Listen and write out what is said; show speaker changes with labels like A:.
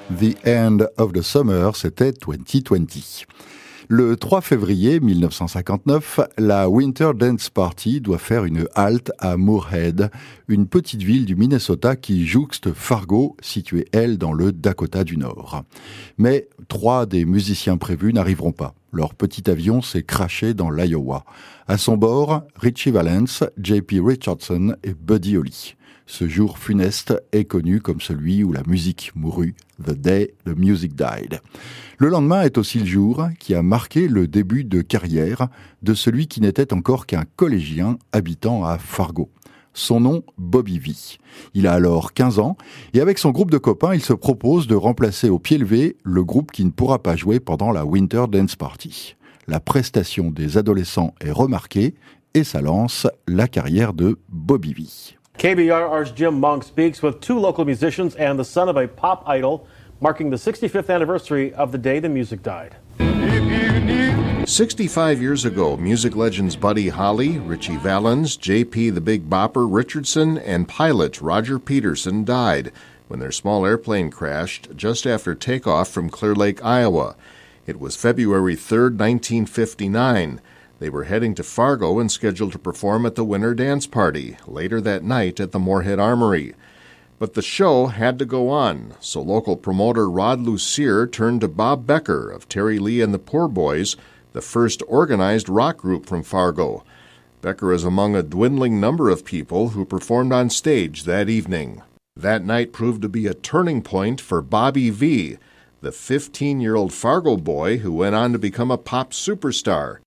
A: The End of the Summer, c'était 2020. Le 3 février 1959, la Winter Dance Party doit faire une halte à Moorhead, une petite ville du Minnesota qui jouxte Fargo, située, elle, dans le Dakota du Nord. Mais 3 des musiciens prévus n'arriveront pas. Leur petit avion s'est crashé dans l'Iowa. À son bord, Ritchie Valens, J.P. Richardson et Buddy Holly. Ce jour funeste est connu comme celui où la musique mourut, The Day the Music Died. Le lendemain est aussi le jour qui a marqué le début de carrière de celui qui n'était encore qu'un collégien habitant à Fargo. Son nom, Bobby V. Il a alors 15 ans et avec son groupe de copains, il se propose de remplacer au pied levé le groupe qui ne pourra pas jouer pendant la Winter Dance Party. La prestation des adolescents est remarquée et ça lance la carrière de Bobby V.
B: KBR's Jim Monk speaks with 2 local musicians and the son of a pop idol, marking the 65th anniversary of the day the music died.
C: 65 years ago, music legends Buddy Holly, Ritchie Valens, J.P. the Big Bopper Richardson, and pilot Roger Peterson died when their small airplane crashed just after takeoff from Clear Lake, Iowa. It was February 3, 1959. They were heading to Fargo and scheduled to perform at the Winter Dance Party later that night at the Moorhead Armory. But the show had to go on, so local promoter Rod Lucier turned to Bob Becker of Terry Lee and the Poor Boys, the first organized rock group from Fargo. Becker is among a dwindling number of people who performed on stage that evening. That night proved to be a turning point for Bobby V., the 15-year-old Fargo boy who went on to become a pop superstar.